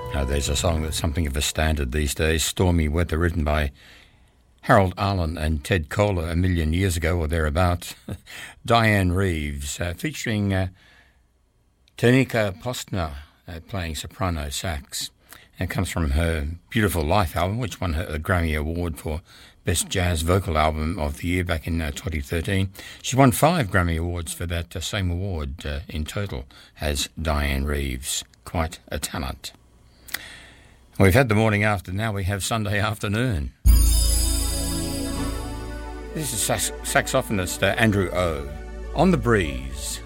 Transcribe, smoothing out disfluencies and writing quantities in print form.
There's a song that's something of a standard these days, Stormy Weather, written by Harold Arlen and Ted Koehler a million years ago or thereabout. Diane Reeves, featuring Tanika Postner playing soprano sax. And it comes from her Beautiful Life album, which won her a Grammy Award for Best Jazz Vocal Album of the Year back in 2013. She won 5 Grammy Awards for that same award in total as Diane Reeves. Quite a talent. We've had the morning after, now we have Sunday afternoon. This is saxophonist Andrew O. On the Breeze.